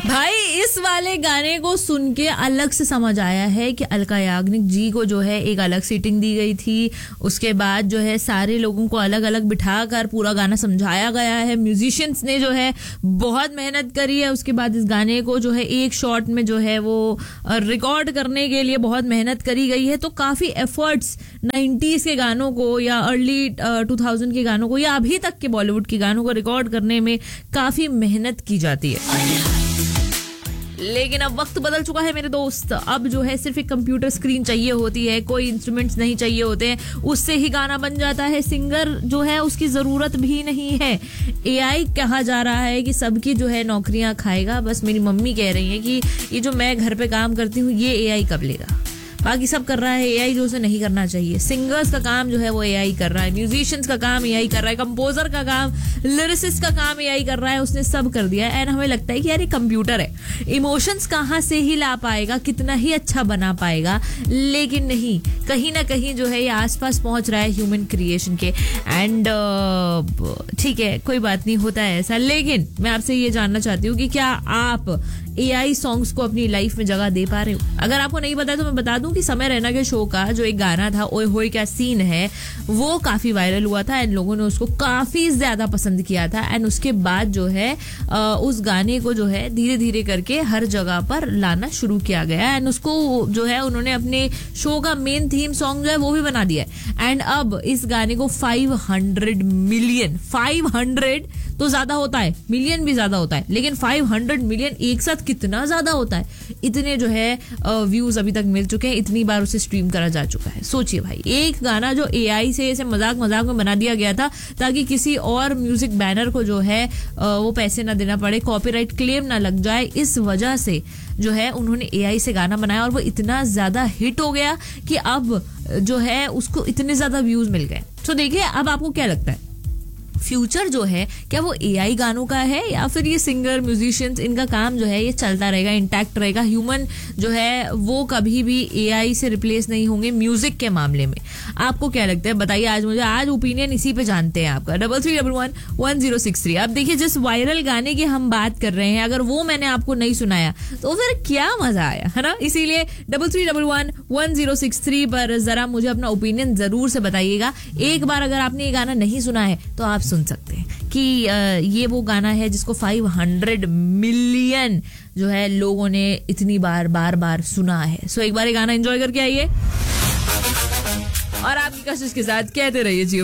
भाई इस वाले गाने को सुन के अलग से समझ आया है कि अलका याग्निक जी को जो है एक अलग सीटिंग दी गई थी। उसके बाद जो है सारे लोगों को अलग अलग बिठाकर पूरा गाना समझाया गया है। म्यूजिशियंस ने जो है बहुत मेहनत करी है। उसके बाद इस गाने को जो है एक शॉट में जो है वो रिकॉर्ड करने के लिए बहुत मेहनत करी गई है। तो काफी एफर्ट्स 90s के गानों को या अर्ली 2000 के गानों को या अभी तक के बॉलीवुड के गानों को रिकॉर्ड करने में काफी मेहनत की जाती है। लेकिन अब वक्त बदल चुका है मेरे दोस्त। अब जो है सिर्फ एक कंप्यूटर स्क्रीन चाहिए होती है, कोई इंस्ट्रूमेंट्स नहीं चाहिए होते हैं, उससे ही गाना बन जाता है। सिंगर जो है उसकी जरूरत भी नहीं है। एआई कहा जा रहा है कि सबकी जो है नौकरियां खाएगा। बस मेरी मम्मी कह रही है कि ये जो मैं घर पे काम करती हूँ ये एआई कब लेगा। बाकी सब कर रहा है एआई जो उसे नहीं करना चाहिए। सिंगर्स का काम जो है वो एआई कर रहा है, म्यूजिशियंस का काम एआई कर रहा है, कंपोजर का काम, लिरिसिस्ट का काम एआई कर रहा है। उसने सब कर दिया है एंड हमें लगता है कि यार ये कंप्यूटर है, इमोशंस कहाँ से ही ला पाएगा, कितना ही अच्छा बना पाएगा। लेकिन नहीं, कहीं ना कहीं जो है ये आसपास पहुंच रहा है ह्यूमन क्रिएशन के। एंड ठीक है, कोई बात नहीं, होता है ऐसा। लेकिन मैं आपसे ये जानना चाहती हूँ कि क्या आप एआई सॉन्ग्स को अपनी लाइफ में जगह दे पा रहे हो? अगर आपको नहीं पता है तो मैं बता दूं कि समय रैना के शो का जो एक गाना था ओए होए क्या सीन है, वो काफी वायरल हुआ था एंड लोगों ने उसको काफी ज्यादा पसंद किया था। एंड उसके बाद जो है उस गाने को जो है धीरे धीरे करके हर जगह पर लाना शुरू किया गया एंड उसको जो है उन्होंने अपने शो का मेन थीम सॉन्ग जो है वो भी बना दिया है। एंड अब इस गाने को 500 मिलियन, 500 तो ज्यादा होता है, मिलियन भी ज्यादा होता है, लेकिन 500 मिलियन एक साथ कितना ज्यादा होता है। इतने जो है व्यूज अभी तक मिल चुके हैं, इतनी बार उसे स्ट्रीम करा जा चुका है। सोचिए भाई, एक गाना जो एआई से इसे मजाक में बना दिया गया था ताकि किसी और म्यूजिक बैनर को जो है वो पैसे ना देना पड़े, कॉपीराइट क्लेम ना लग जाए, इस वजह से जो है उन्होंने एआई से गाना बनाया और वो इतना ज्यादा हिट हो गया कि अब जो है उसको इतने ज्यादा व्यूज मिल गए। तो देखिए, अब आपको क्या लगता है फ्यूचर जो है, क्या वो एआई गानों का है या फिर ये सिंगर म्यूजिशियंस इनका काम जो है ये चलता रहेगा, इंटैक्ट रहेगा? ह्यूमन जो है वो कभी भी एआई से रिप्लेस नहीं होंगे म्यूजिक के मामले में। आपको क्या लगता है बताइए आज मुझे, आज ओपिनियन इसी पे जानते हैं आपका। 33111063। अब देखिए, जिस वायरल गाने की हम बात कर रहे हैं, अगर वो मैंने आपको नहीं सुनाया तो फिर क्या मजा आया, है ना? इसीलिए 33111063 पर जरा मुझे अपना ओपिनियन जरूर से बताइएगा। एक बार अगर आपने ये गाना नहीं सुना है तो आप सुन सकते हैं कि ये वो गाना है जिसको 500 मिलियन जो है लोगों ने इतनी बार सुना है। सो एक बार ये गाना एंजॉय करके आइए और आपकी कोशिश के साथ कहते रहिए जी।